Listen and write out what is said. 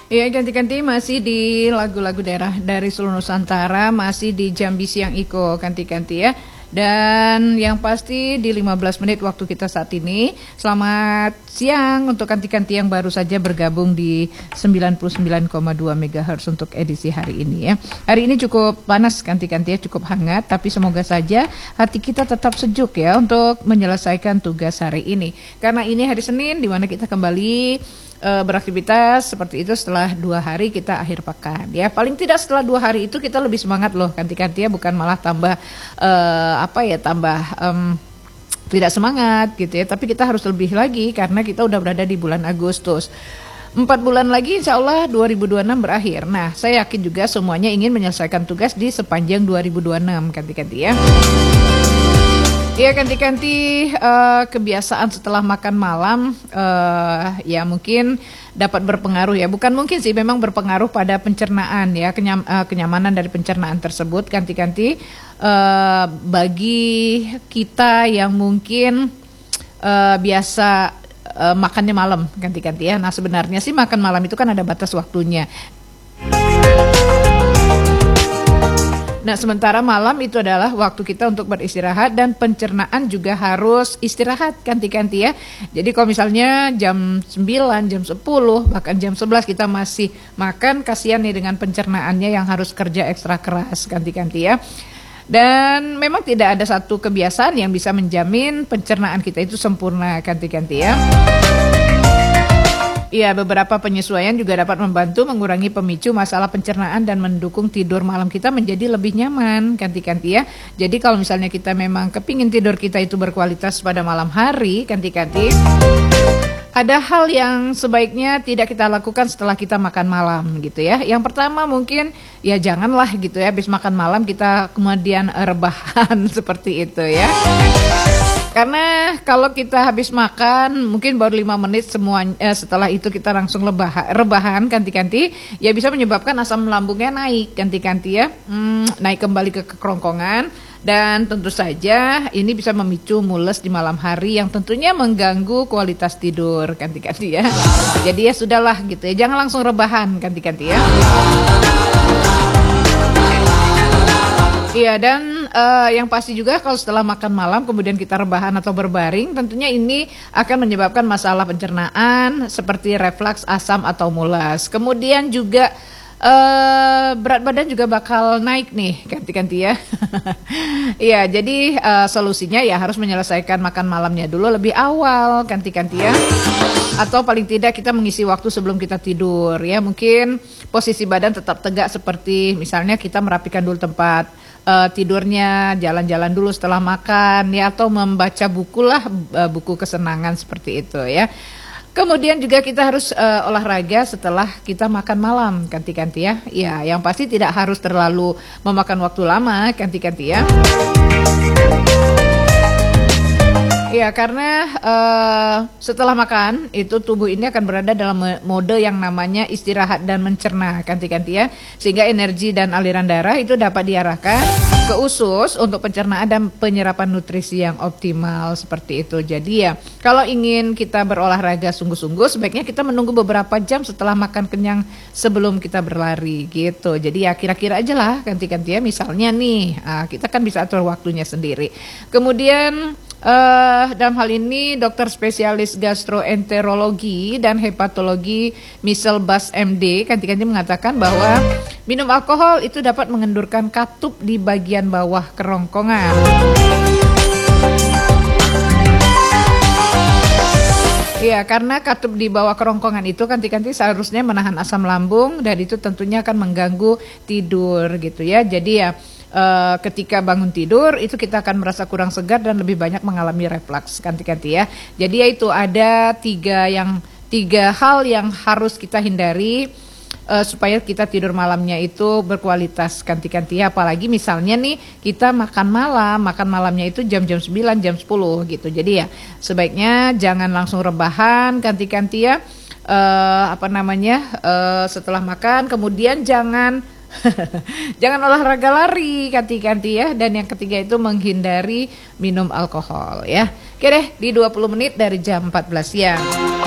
Ya, ganti-ganti masih di lagu-lagu daerah dari seluruh Nusantara, masih di Jambi Siang Iko, ganti-ganti ya. Dan yang pasti di 15 menit waktu kita saat ini. Selamat siang untuk ganti-ganti yang baru saja bergabung di 99,2 MHz untuk edisi hari ini ya. Hari ini cukup panas ganti-ganti ya, cukup hangat, tapi semoga saja hati kita tetap sejuk ya untuk menyelesaikan tugas hari ini. Karena ini hari Senin di mana kita kembali beraktivitas seperti itu setelah 2 hari kita akhir pekan ya. Paling tidak setelah 2 hari itu kita lebih semangat loh ganti-ganti ya, bukan malah tambah tidak semangat gitu ya, tapi kita harus lebih lagi karena kita udah berada di bulan Agustus. 4 bulan lagi insya Allah 2026 berakhir. Nah, saya yakin juga semuanya ingin menyelesaikan tugas di sepanjang 2026 ganti-ganti ya. Ya, ganti-ganti kebiasaan setelah makan malam ya mungkin dapat berpengaruh ya, bukan mungkin sih, memang berpengaruh pada pencernaan ya, kenyamanan dari pencernaan tersebut ganti-ganti bagi kita yang mungkin biasa makannya malam ganti-ganti ya. Nah, sebenarnya sih makan malam itu kan ada batas waktunya. Nah, sementara malam itu adalah waktu kita untuk beristirahat dan pencernaan juga harus istirahat ganti-ganti ya. Jadi kalau misalnya jam 9, jam 10, bahkan jam 11 kita masih makan, kasihan nih dengan pencernaannya yang harus kerja ekstra keras ganti-ganti ya. Dan memang tidak ada satu kebiasaan yang bisa menjamin pencernaan kita itu sempurna ganti-ganti ya. Iya, beberapa penyesuaian juga dapat membantu mengurangi pemicu masalah pencernaan dan mendukung tidur malam kita menjadi lebih nyaman ganti-ganti ya. Jadi kalau misalnya kita memang kepingin tidur kita itu berkualitas pada malam hari ganti-ganti, ada hal yang sebaiknya tidak kita lakukan setelah kita makan malam gitu ya. Yang pertama mungkin ya janganlah gitu ya, habis makan malam kita kemudian rebahan seperti itu ya. Karena kalau kita habis makan mungkin baru 5 menit setelah itu kita langsung rebahan ganti-ganti ya, bisa menyebabkan asam lambungnya naik ganti-ganti ya, naik kembali ke kerongkongan, dan tentu saja ini bisa memicu mules di malam hari yang tentunya mengganggu kualitas tidur ganti-ganti ya. Jadi ya sudahlah gitu ya, jangan langsung rebahan ganti-ganti ya. Iya, dan yang pasti juga kalau setelah makan malam kemudian kita rebahan atau berbaring, tentunya ini akan menyebabkan masalah pencernaan seperti refleks, asam atau mules. Kemudian juga berat badan juga bakal naik nih ganti-ganti ya. Iya, jadi solusinya ya harus menyelesaikan makan malamnya dulu lebih awal ganti-ganti ya. Atau paling tidak kita mengisi waktu sebelum kita tidur ya. Mungkin posisi badan tetap tegak, seperti misalnya kita merapikan dulu tempat tidurnya, jalan-jalan dulu setelah makan ya, atau membaca buku lah, buku kesenangan seperti itu ya. Kemudian juga kita harus olahraga setelah kita makan malam ganti-ganti ya. Ya, yang pasti tidak harus terlalu memakan waktu lama ganti-ganti ya. Ya, karena setelah makan itu tubuh ini akan berada dalam mode yang namanya istirahat dan mencerna ganti-ganti ya, sehingga energi dan aliran darah itu dapat diarahkan ke usus untuk pencernaan dan penyerapan nutrisi yang optimal seperti itu. Jadi ya, kalau ingin kita berolahraga sungguh-sungguh sebaiknya kita menunggu beberapa jam setelah makan kenyang sebelum kita berlari gitu. Jadi ya kira-kira aja lah ganti-ganti ya. Misalnya nih, kita kan bisa atur waktunya sendiri. Kemudian dalam hal ini dokter spesialis gastroenterologi dan hepatologi Michelle Bass MD ganti-ganti mengatakan bahwa minum alkohol itu dapat mengendurkan katup di bagian bawah kerongkongan. Iya, karena katup di bawah kerongkongan itu ganti-ganti seharusnya menahan asam lambung, dan itu tentunya akan mengganggu tidur gitu ya. Jadi ya ketika bangun tidur itu kita akan merasa kurang segar dan lebih banyak mengalami refleks ganti-ganti ya. Jadi ya itu ada tiga hal yang harus kita hindari supaya kita tidur malamnya itu berkualitas ganti-ganti ya. Apalagi misalnya nih kita makan malamnya itu jam-jam 9, jam 10 gitu. Jadi ya sebaiknya jangan langsung rebahan ganti-ganti ya. Setelah makan kemudian jangan olahraga lari ganti-ganti ya. Dan yang ketiga itu menghindari minum alkohol ya. Oke deh, di 20 menit dari jam 14 siang.